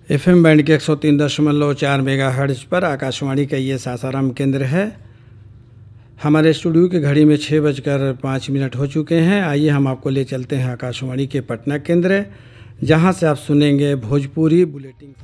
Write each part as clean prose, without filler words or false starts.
FM band के 103.4 megahertz पर आकाशवाणी का ये सासाराम केंद्र है। हमारे स्टूडियो की घड़ी में 6:05 हो चुके हैं। आइए हम आपको ले चलते हैं आकाशवाणी के पटना केंद्र, जहां से आप सुनेंगे भोजपुरी बुलेटिन।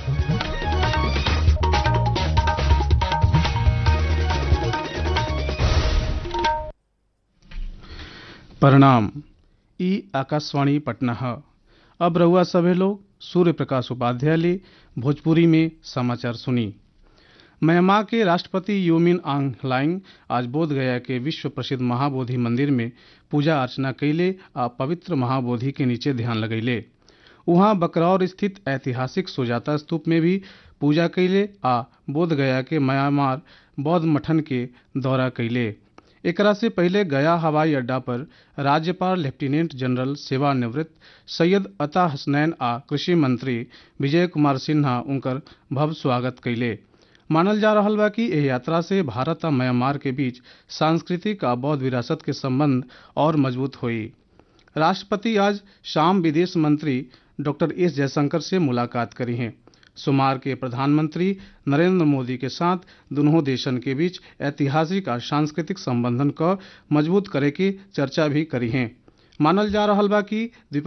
प्रणाम। ई आकाशवाणी पटना है। अब रहुआ सभी लोग सूर्य प्रकाश उपाध्याय ले भोजपुरी में समाचार सुनी। म्यांमार के राष्ट्रपति यू मिन आंग ह्लाइंग आज बोध गया के विश्व प्रसिद्ध महाबोधि मंदिर में पूजा अर्चना कैले आ पवित्र महाबोधि के नीचे ध्यान लगैले। वहां बकरौर स्थित ऐतिहासिक सुजाता स्तूप में भी पूजा कैले आ बोध गया के म्यांमार बौद्ध मठन के दौरा कैले। एकरा से पहले गया हवाई अड्डा पर राज्यपाल लेफ्टिनेंट जनरल सेवानिवृत्त सैयद अता हसनैन आ कृषि मंत्री विजय कुमार सिन्हा उनकर भव्य स्वागत कैले। मानल जा रहा बा कि यह यात्रा से भारत और म्यांमार के बीच सांस्कृतिक आ बौद्ध विरासत के संबंध और मजबूत हुई। राष्ट्रपति आज शाम विदेश मंत्री डॉक्टर एस जयशंकर से मुलाकात करी हैं। सोमवार के प्रधानमंत्री नरेंद्र मोदी के साथ दोनों देशन के बीच ऐतिहासिक और सांस्कृतिक संबंधन को मजबूत करे की चर्चा भी करी हैं। मानल जा रहा बा कि